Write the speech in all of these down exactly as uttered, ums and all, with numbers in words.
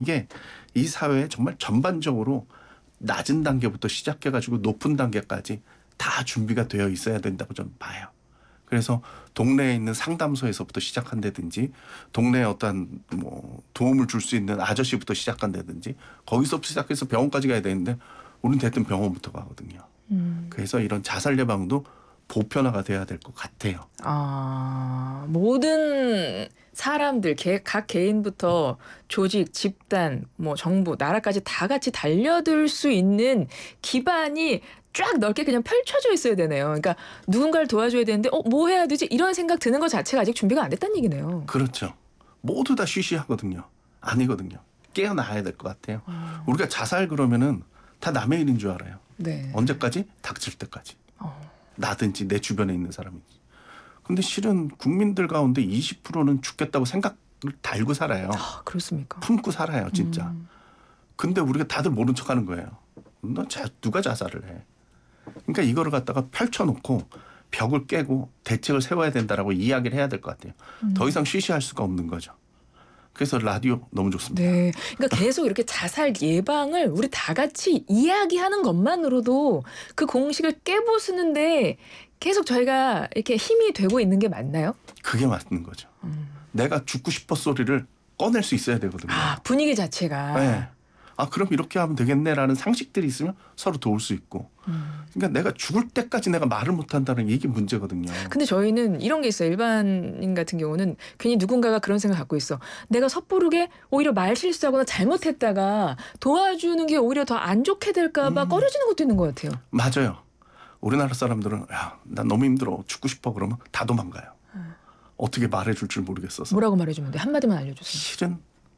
이게 이 사회에 정말 전반적으로 낮은 단계부터 시작해가지고 높은 단계까지 다 준비가 되어 있어야 된다고 저는 봐요. 그래서 동네에 있는 상담소에서부터 시작한다든지 동네에 어떤 뭐 도움을 줄 수 있는 아저씨부터 시작한다든지 거기서부터 시작해서 병원까지 가야 되는데 우리는 대뜸 병원부터 가거든요. 음. 그래서 이런 자살 예방도 보편화가 돼야 될 것 같아요. 아, 모든 사람들, 각 개인부터 조직, 집단, 뭐 정부, 나라까지 다 같이 달려들 수 있는 기반이 쫙 넓게 그냥 펼쳐져 있어야 되네요. 그러니까 누군가를 도와줘야 되는데 어, 뭐 해야 되지? 이런 생각 드는 것 자체가 아직 준비가 안 됐다는 얘기네요. 그렇죠. 모두 다 쉬쉬하거든요. 아니거든요. 깨어나야 될 것 같아요. 음. 우리가 자살 그러면은 다 남의 일인 줄 알아요. 네. 언제까지? 닥칠 때까지. 어. 나든지 내 주변에 있는 사람인지. 근데 실은 국민들 가운데 이십 퍼센트는 죽겠다고 생각을 달고 살아요. 아, 그렇습니까? 품고 살아요, 진짜. 음. 근데 우리가 다들 모른 척하는 거예요. 너 자, 누가 자살을 해? 그러니까 이거를 갖다가 펼쳐놓고 벽을 깨고 대책을 세워야 된다라고 이야기를 해야 될 것 같아요. 음. 더 이상 쉬쉬할 수가 없는 거죠. 그래서 라디오 너무 좋습니다. 네, 그러니까 계속 이렇게 자살 예방을 우리 다 같이 이야기하는 것만으로도 그 공식을 깨부수는데 계속 저희가 이렇게 힘이 되고 있는 게 맞나요? 그게 맞는 거죠. 음. 내가 죽고 싶어 소리를 꺼낼 수 있어야 되거든요. 아, 분위기 자체가. 네. 아, 그럼 이렇게 하면 되겠네라는 상식들이 있으면 서로 도울 수 있고. 음. 그러니까 내가 죽을 때까지 내가 말을 못한다는 게 이게 문제거든요. 근데 저희는 이런 게 있어요. 일반인 같은 경우는 괜히 누군가가 그런 생각 갖고 있어. 내가 섣부르게 오히려 말 실수하거나 잘못했다가 도와주는 게 오히려 더 안 좋게 될까 봐 음. 꺼려지는 것도 있는 것 같아요. 맞아요. 우리나라 사람들은 야, 난 너무 힘들어. 죽고 싶어. 그러면 다 도망가요. 음. 어떻게 말해줄 줄 모르겠어서. 뭐라고 말해주면 돼? 한마디만 알려주세요. 실은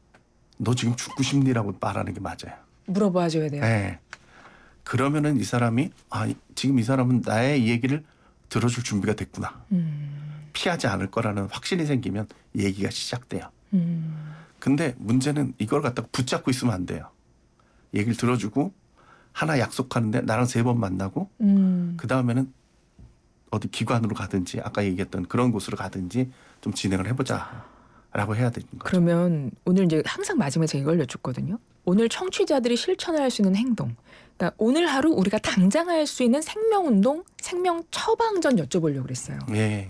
너 지금 죽고 싶니라고 말하는 게 맞아요. 물어봐줘야 돼요. 네. 그러면은 이 사람이 아 지금 이 사람은 나의 얘기를 들어줄 준비가 됐구나. 음. 피하지 않을 거라는 확신이 생기면 얘기가 시작돼요. 음. 근데 문제는 이걸 갖다가 붙잡고 있으면 안 돼요. 얘기를 들어주고 하나 약속하는데 나랑 세 번 만나고 음. 그 다음에는 어디 기관으로 가든지 아까 얘기했던 그런 곳으로 가든지 좀 진행을 해보자. 라고 해야 되는 거죠. 그러면 오늘 이제 항상 마지막에 제가 이걸 여쭙거든요. 오늘 청취자들이 실천할 수 있는 행동. 그러니까 오늘 하루 우리가 당장 할 수 있는 생명운동, 생명 처방전 여쭤보려고 그랬어요. 예.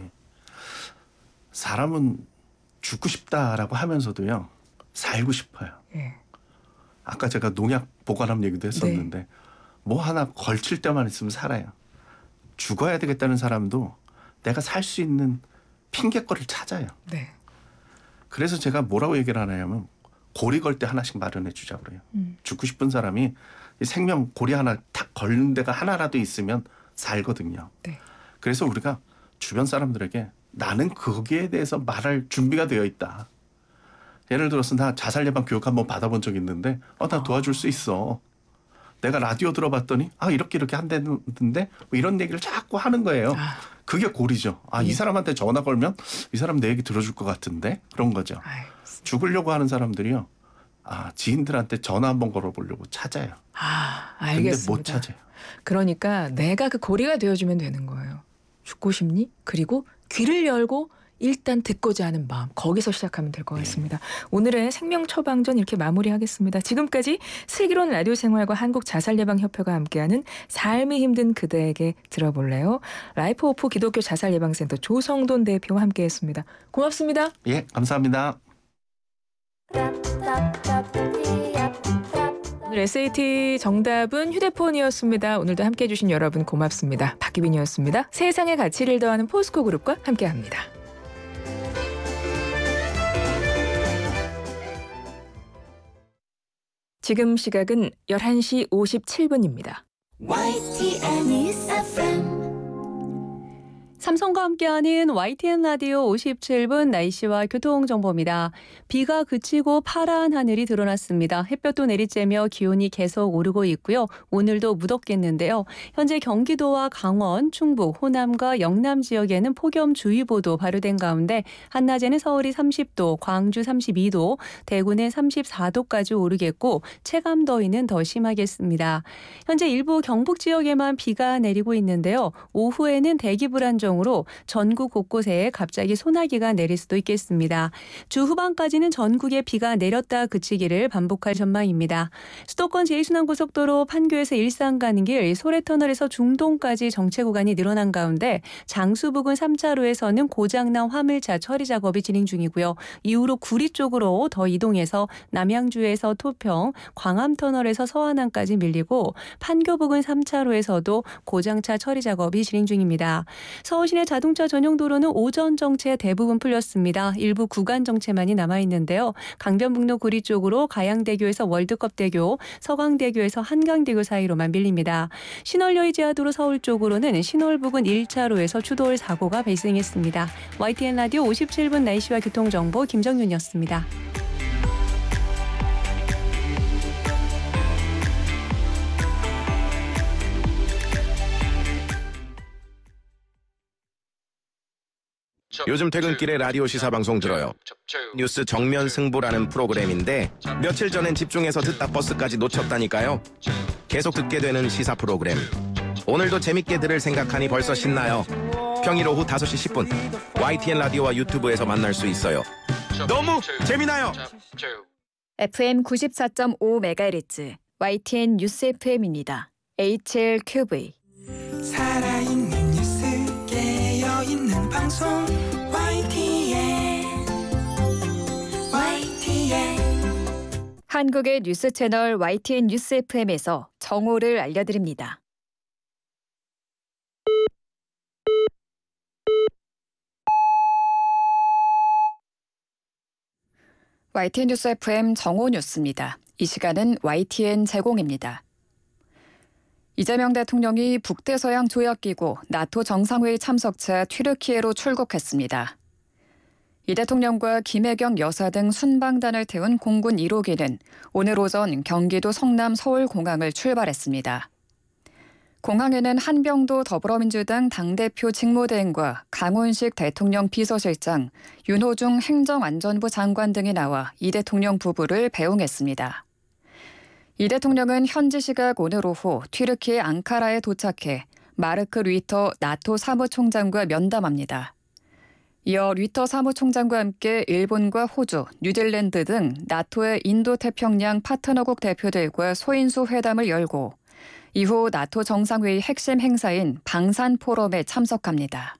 사람은 죽고 싶다라고 하면서도요. 살고 싶어요. 예. 아까 제가 농약 보관함 얘기도 했었는데 네. 뭐 하나 걸칠 때만 있으면 살아요. 죽어야 되겠다는 사람도 내가 살 수 있는 핑계거리를 찾아요. 네. 그래서 제가 뭐라고 얘기를 하냐면 고리 걸 때 하나씩 마련해 주자고 그래요. 음. 죽고 싶은 사람이 생명 고리 하나 탁 걸는 데가 하나라도 있으면 살거든요. 네. 그래서 우리가 주변 사람들에게 나는 거기에 대해서 말할 준비가 되어 있다. 예를 들어서 나 자살 예방 교육 한번 받아본 적이 있는데 어, 나 도와줄 수 있어. 내가 라디오 들어봤더니 아 이렇게 이렇게 한다는데 뭐 이런 얘기를 자꾸 하는 거예요. 아. 그게 고리죠. 아, 이 사람한테 전화 걸면 이 사람 내 얘기 들어줄 것 같은데 그런 거죠. 알겠습니다. 죽으려고 하는 사람들이요. 아, 지인들한테 전화 한번 걸어보려고 찾아요. 아, 알겠습니다. 근데 못 찾아요. 그러니까 내가 그 고리가 되어주면 되는 거예요. 죽고 싶니? 그리고 귀를 열고 일단 듣고자 하는 마음. 거기서 시작하면 될 것 같습니다. 네. 오늘의 생명 처방전 이렇게 마무리하겠습니다. 지금까지 슬기로운 라디오 생활과 한국자살예방협회가 함께하는 삶이 힘든 그대에게 들어볼래요. 라이프 오프 기독교 자살예방센터 조성돈 대표와 함께했습니다. 고맙습니다. 예, 감사합니다. 오늘 에스에이티 정답은 휴대폰이었습니다. 오늘도 함께해 주신 여러분 고맙습니다. 박기빈이었습니다. 세상의 가치를 더하는 포스코 그룹과 함께합니다. 지금 시각은 열한 시 오십칠 분입니다. 와이티엔 News 에프엠 삼성과 함께하는 와이티엔 라디오 오십칠 분 날씨와 교통정보입니다. 비가 그치고 파란 하늘이 드러났습니다. 햇볕도 내리쬐며 기온이 계속 오르고 있고요. 오늘도 무덥겠는데요. 현재 경기도와 강원, 충북, 호남과 영남 지역에는 폭염주의보도 발효된 가운데 한낮에는 서울이 삼십 도, 광주 삼십이 도, 대구는 삼십사 도까지 오르겠고 체감더위는 더 심하겠습니다. 현재 일부 경북 지역에만 비가 내리고 있는데요. 오후에는 대기 불안정 예정으로 전국 곳곳에 갑자기 소나기가 내릴 수도 있겠습니다. 주 후반까지는 전국에 비가 내렸다 그치기를 반복할 전망입니다. 수도권 제이 순환고속도로 판교에서 일산 가는 길 소래터널에서 중동까지 정체 구간이 늘어난 가운데 장수 부근 삼 차로에서는 고장난 화물차 처리 작업이 진행 중이고요. 이후로 구리 쪽으로 더 이동해서 남양주에서 토평, 광암터널에서 서안항까지 밀리고 판교 부근 삼 차로에서도 고장차 처리 작업이 진행 중입니다. 서울시내 자동차 전용 도로는 오전 정체 대부분 풀렸습니다. 일부 구간 정체만이 남아있는데요. 강변북로 구리 쪽으로 가양대교에서 월드컵대교, 서강대교에서 한강대교 사이로만 밀립니다. 신월여의 지하도로 서울 쪽으로는 신월 부근 일 차로에서 추돌 사고가 발생했습니다. 와이티엔 라디오 오십칠 분 날씨와 교통정보 김정윤이었습니다. 요즘 퇴근길에 라디오 시사 방송 들어요. 뉴스 정면 승부라는 프로그램인데 며칠 전엔 집중해서 듣다 버스까지 놓쳤다니까요. 계속 듣게 되는 시사 프로그램. 오늘도 재밌게 들을 생각하니 벌써 신나요. 평일 오후 다섯 시 십 분 와이티엔 라디오와 유튜브에서 만날 수 있어요. 너무 재미나요. 에프엠 구십사 점 오 메가헤르츠 와이티엔 뉴스 에프엠입니다. 에이치엘큐브이 살아있는 뉴스 깨어있는 방송 와이티엔 와이티엔 한국의 뉴스 채널 와이티엔 뉴스 에프엠에서 정오를 알려드립니다. 와이티엔 뉴스 에프엠 정오 뉴스입니다. 이 시간은 와이티엔 제공입니다. 이재명 대통령이 북대서양 조약기구 나토 정상회의 참석차 튀르키예로 출국했습니다. 이 대통령과 김혜경 여사 등 순방단을 태운 공군 일 호기는 오늘 오전 경기도 성남 서울공항을 출발했습니다. 공항에는 한병도 더불어민주당 당대표 직무대행과 강훈식 대통령 비서실장, 윤호중 행정안전부 장관 등이 나와 이 대통령 부부를 배웅했습니다. 이 대통령은 현지 시각 오늘 오후 튀르키예 앙카라에 도착해 마르크 류터 나토 사무총장과 면담합니다. 이어 류터 사무총장과 함께 일본과 호주, 뉴질랜드 등 나토의 인도태평양 파트너국 대표들과 소인수 회담을 열고 이후 나토 정상회의 핵심 행사인 방산 포럼에 참석합니다.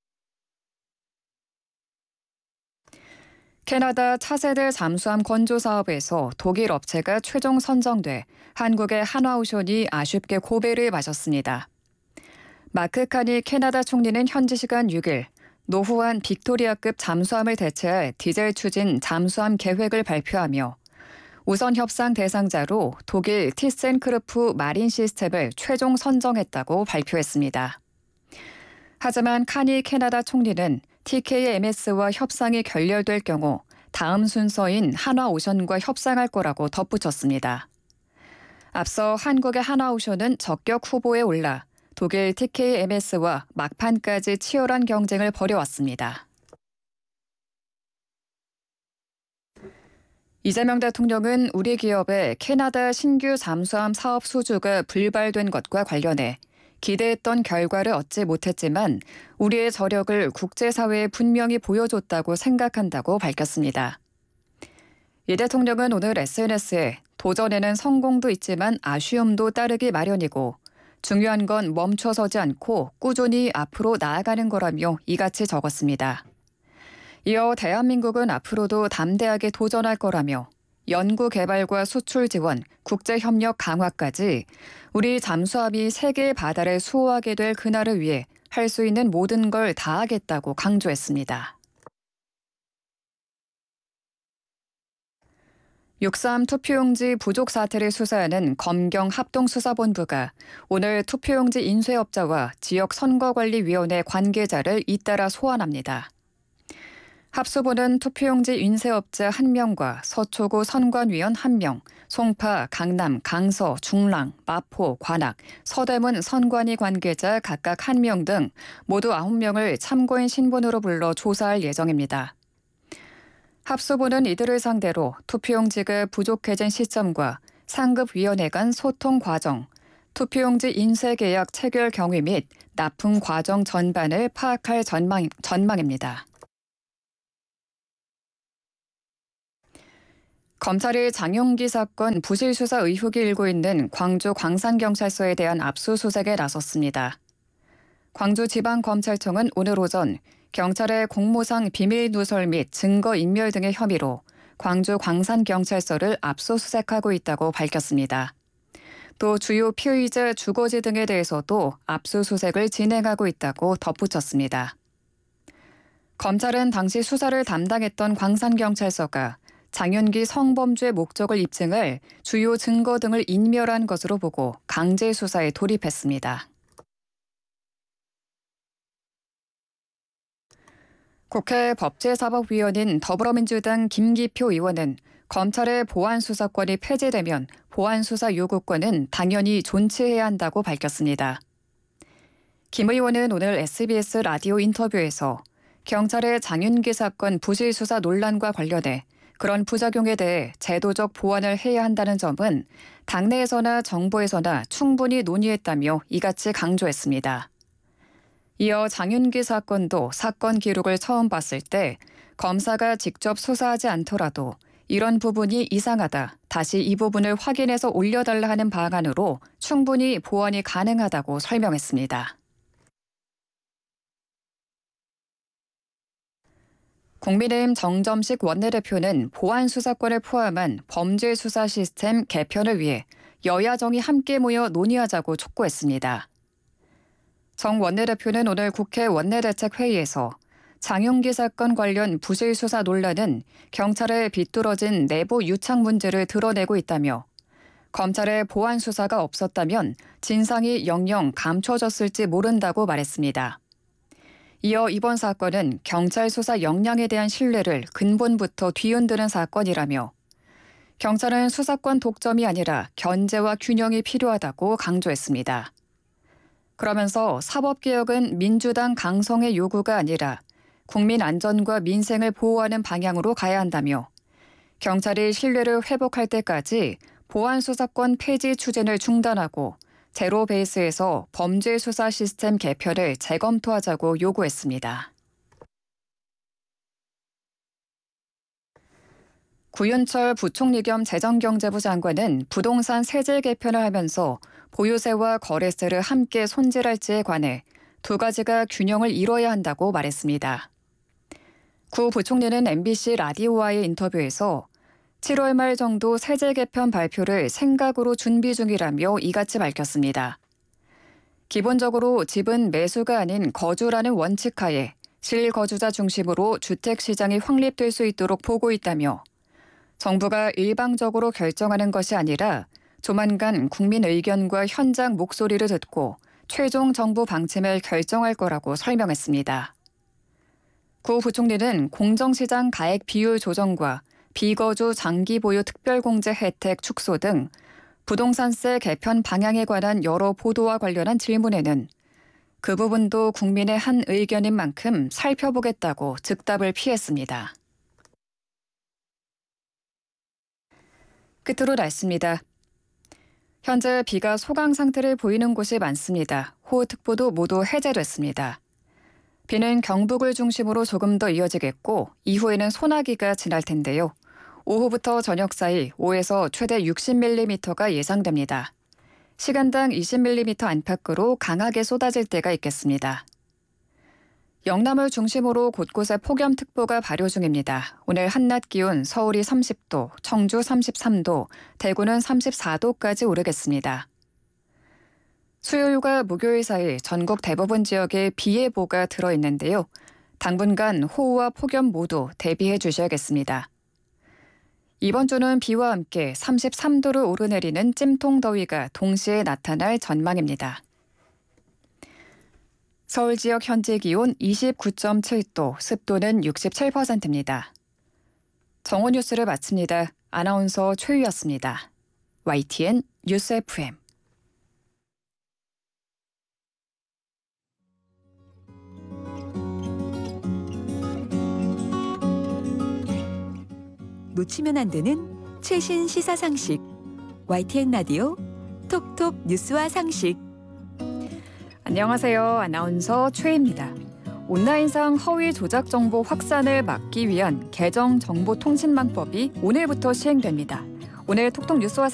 캐나다 차세대 잠수함 건조 사업에서 독일 업체가 최종 선정돼 한국의 한화오션이 아쉽게 고배를 마셨습니다. 마크 카니 캐나다 총리는 현지 시간 육 일 노후한 빅토리아급 잠수함을 대체할 디젤 추진 잠수함 계획을 발표하며 우선 협상 대상자로 독일 티센크르프 마린 시스템을 최종 선정했다고 발표했습니다. 하지만 카니 캐나다 총리는 티케이엠에스와 협상이 결렬될 경우 다음 순서인 한화오션과 협상할 거라고 덧붙였습니다. 앞서 한국의 한화오션은 적격 후보에 올라 독일 티케이엠에스와 막판까지 치열한 경쟁을 벌여왔습니다. 이재명 대통령은 우리 기업의 캐나다 신규 잠수함 사업 수주가 불발된 것과 관련해 기대했던 결과를 얻지 못했지만 우리의 저력을 국제사회에 분명히 보여줬다고 생각한다고 밝혔습니다. 이 대통령은 오늘 에스엔에스에 도전에는 성공도 있지만 아쉬움도 따르기 마련이고 중요한 건 멈춰서지 않고 꾸준히 앞으로 나아가는 거라며 이같이 적었습니다. 이어 대한민국은 앞으로도 담대하게 도전할 거라며 연구개발과 수출 지원, 국제협력 강화까지 우리 잠수함이 세계의 바다를 수호하게 될 그날을 위해 할 수 있는 모든 걸 다하겠다고 강조했습니다. 육삼 투표용지 부족 사태를 수사하는 검경 합동수사본부가 오늘 투표용지 인쇄업자와 지역선거관리위원회 관계자를 잇따라 소환합니다. 합수부는 투표용지 인쇄업자 한 명과 서초구 선관위원 한 명, 송파, 강남, 강서, 중랑, 마포, 관악, 서대문 선관위 관계자 각각 한 명 등 모두 아홉 명을 참고인 신분으로 불러 조사할 예정입니다. 합수부는 이들을 상대로 투표용지가 부족해진 시점과 상급위원회 간 소통 과정, 투표용지 인쇄 계약 체결 경위 및 납품 과정 전반을 파악할 전망, 전망입니다. 검찰이 장용기 사건 부실 수사 의혹이 일고 있는 광주 광산경찰서에 대한 압수수색에 나섰습니다. 광주지방검찰청은 오늘 오전 경찰의 공무상 비밀 누설 및 증거 인멸 등의 혐의로 광주 광산경찰서를 압수수색하고 있다고 밝혔습니다. 또 주요 피의자 주거지 등에 대해서도 압수수색을 진행하고 있다고 덧붙였습니다. 검찰은 당시 수사를 담당했던 광산경찰서가 장윤기 성범죄 목적을 입증할 주요 증거 등을 인멸한 것으로 보고 강제 수사에 돌입했습니다. 국회 법제사법위원인 더불어민주당 김기표 의원은 검찰의 보안수사권이 폐지되면 보안수사 요구권은 당연히 존치해야 한다고 밝혔습니다. 김 의원은 오늘 에스비에스 라디오 인터뷰에서 경찰의 장윤기 사건 부실 수사 논란과 관련해 그런 부작용에 대해 제도적 보완을 해야 한다는 점은 당내에서나 정부에서나 충분히 논의했다며 이같이 강조했습니다. 이어 장윤기 사건도 사건 기록을 처음 봤을 때 검사가 직접 수사하지 않더라도 이런 부분이 이상하다, 다시 이 부분을 확인해서 올려달라 하는 방안으로 충분히 보완이 가능하다고 설명했습니다. 국민의힘 정점식 원내대표는 보안수사권을 포함한 범죄수사 시스템 개편을 위해 여야정이 함께 모여 논의하자고 촉구했습니다. 정 원내대표는 오늘 국회 원내대책회의에서 장윤기 사건 관련 부실 수사 논란은 경찰의 비뚤어진 내부 유착 문제를 드러내고 있다며 검찰의 보안 수사가 없었다면 진상이 영영 감춰졌을지 모른다고 말했습니다. 이어 이번 사건은 경찰 수사 역량에 대한 신뢰를 근본부터 뒤흔드는 사건이라며 경찰은 수사권 독점이 아니라 견제와 균형이 필요하다고 강조했습니다. 그러면서 사법개혁은 민주당 강성의 요구가 아니라 국민 안전과 민생을 보호하는 방향으로 가야 한다며 경찰이 신뢰를 회복할 때까지 보안수사권 폐지 추진을 중단하고 제로 베이스에서 범죄 수사 시스템 개편을 재검토하자고 요구했습니다. 구윤철 부총리 겸 재정경제부 장관은 부동산 세제 개편을 하면서 보유세와 거래세를 함께 손질할지에 관해 두 가지가 균형을 이뤄야 한다고 말했습니다. 구 부총리는 엠비씨 라디오와의 인터뷰에서 칠월 말 정도 세제 개편 발표를 생각으로 준비 중이라며 이같이 밝혔습니다. 기본적으로 집은 매수가 아닌 거주라는 원칙하에 실거주자 중심으로 주택시장이 확립될 수 있도록 보고 있다며 정부가 일방적으로 결정하는 것이 아니라 조만간 국민 의견과 현장 목소리를 듣고 최종 정부 방침을 결정할 거라고 설명했습니다. 구 부총리는 공정시장 가액 비율 조정과 비거주 장기 보유 특별공제 혜택 축소 등 부동산세 개편 방향에 관한 여러 보도와 관련한 질문에는 그 부분도 국민의 한 의견인 만큼 살펴보겠다고 즉답을 피했습니다. 끝으로 날씨입니다. 현재 비가 소강 상태를 보이는 곳이 많습니다. 호우특보도 모두 해제됐습니다. 비는 경북을 중심으로 조금 더 이어지겠고 이후에는 소나기가 지날 텐데요. 오후부터 저녁 사이 오에서 최대 육십 밀리미터가 예상됩니다. 시간당 이십 밀리미터 안팎으로 강하게 쏟아질 때가 있겠습니다. 영남을 중심으로 곳곳에 폭염특보가 발효 중입니다. 오늘 한낮 기온 서울이 삼십 도, 청주 삼십삼 도, 대구는 삼십사 도까지 오르겠습니다. 수요일과 목요일 사이 전국 대부분 지역에 비 예보가 들어있는데요. 당분간 호우와 폭염 모두 대비해 주셔야겠습니다. 이번 주는 비와 함께 삼십삼 도를 오르내리는 찜통 더위가 동시에 나타날 전망입니다. 서울 지역 현재 기온 이십구 점 칠 도, 습도는 육십칠 퍼센트입니다. 정오 뉴스를 마칩니다. 아나운서 최유였습니다. 와이티엔 뉴스 에프엠. 놓치면 안 되는 최신 시사 상식 와이티엔 라디오 톡톡 뉴스와 상식. 안녕하세요. 아나운서 최입니다. 온라인상 허위 조작 정보 확산을 막기 위한 개정 정보통신망법이 오늘부터 시행됩니다. 오늘 톡톡 뉴스와